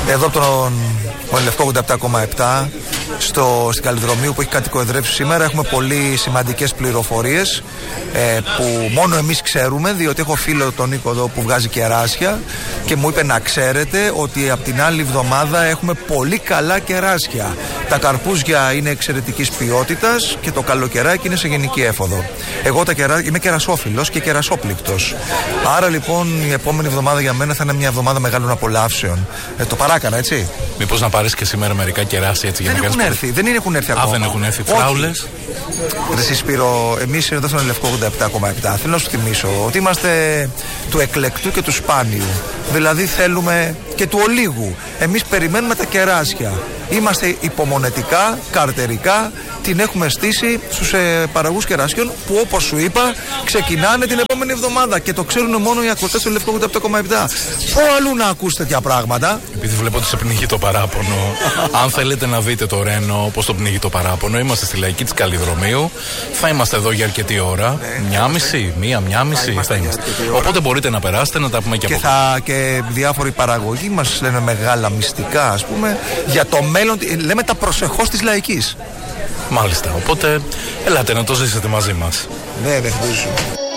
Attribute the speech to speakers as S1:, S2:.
S1: Εδώ από τον Λευκό 87,7 στην Καλλιδρομίου που έχει κατοικοεδρεύσει σήμερα έχουμε πολύ σημαντικές πληροφορίες που μόνο εμείς ξέρουμε, διότι έχω φίλο τον Νίκο εδώ που βγάζει κεράσια και μου είπε να ξέρετε ότι από την άλλη εβδομάδα έχουμε πολύ καλά κεράσια. Τα καρπούζια είναι εξαιρετικής ποιότητας και το καλοκαιράκι είναι σε γενική έφοδο. Εγώ είμαι κερασόφιλος και κερασόπληκτος. Άρα λοιπόν η επόμενη εβδομάδα για μένα θα είναι μια εβδομάδα μεγάλων απολαύσεων. Το παράκανα, έτσι.
S2: Μήπως να πάρεις και σήμερα μερικά κεράσια έτσι για να κάνεις.
S1: Δεν έχουν έρθει ακόμα.
S2: Δεν έχουν έρθει φράουλες.
S1: Εσύ Σπύρο, εμείς εδώ στον Λευκό 87,7 θέλω να σου θυμίσω ότι είμαστε του εκλεκτού και του σπάνιου. Δηλαδή θέλουμε και του ολίγου. Εμείς περιμένουμε τα κεράσια. Είμαστε υπομονετικά, καρτερικά, την έχουμε στήσει στους παραγωγούς κερασιών που όπως σου είπα ξεκινάνε την επόμενη εβδομάδα και το ξέρουν μόνο οι ακροατές του Λευκό 87,7. Πού αλλού να ακούς τέτοια πράγματα.
S2: Επειδή βλέπω ότι σε πνίγει το παράπονο, αν θέλετε να δείτε το Ρένο πώς το πνίγει το παράπονο, είμαστε στη Λαϊκή της Καλλιδρομίου. Θα είμαστε εδώ για αρκετή ώρα. Μία μισή θα είμαστε. Οπότε μπορείτε να περάσετε να τα πούμε και από εδώ.
S1: Και διάφοροι παραγωγοί μας λένε μεγάλα μυστικά, ας πούμε, για το μέλλον. Λέμε τα προσεχώς της Λαϊκής.
S2: Μάλιστα. Οπότε ελάτε να το ζήσετε μαζί μας.
S1: Ναι, δεν